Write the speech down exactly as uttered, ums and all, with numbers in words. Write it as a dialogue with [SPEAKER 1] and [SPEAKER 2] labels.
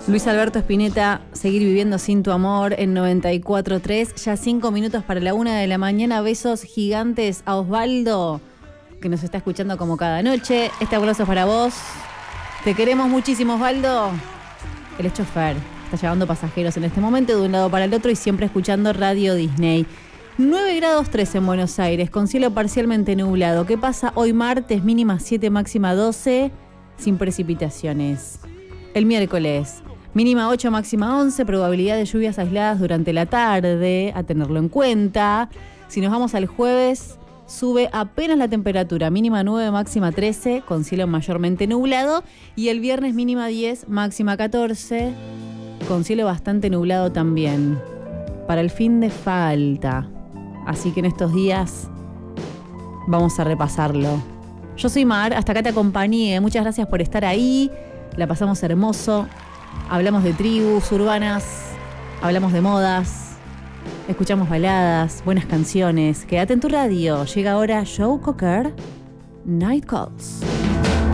[SPEAKER 1] Luis Alberto Spinetta, Seguir viviendo sin tu amor en noventa y cuatro punto tres. Ya cinco minutos para la una de la mañana. Besos gigantes a Osvaldo, que nos está escuchando como cada noche. Este aplauso es para vos. Te queremos muchísimo, Osvaldo. Él es chofer. Está llevando pasajeros en este momento de un lado para el otro y siempre escuchando Radio Disney. nueve grados tres en Buenos Aires, con cielo parcialmente nublado. ¿Qué pasa hoy martes? Mínima siete, máxima doce, sin precipitaciones. El miércoles, mínima ocho, máxima once, probabilidad de lluvias aisladas durante la tarde, a tenerlo en cuenta. Si nos vamos al jueves, sube apenas la temperatura, mínima nueve, máxima trece, con cielo mayormente nublado. Y el viernes mínima diez, máxima catorce, con cielo bastante nublado también. Para el fin de falta. Así que en estos días vamos a repasarlo. Yo soy Mar, hasta acá te acompañé. Muchas gracias por estar ahí. La pasamos hermoso. Hablamos de tribus urbanas, hablamos de modas, escuchamos baladas, buenas canciones. Quédate en tu radio. Llega ahora Joe Cocker, Night Calls.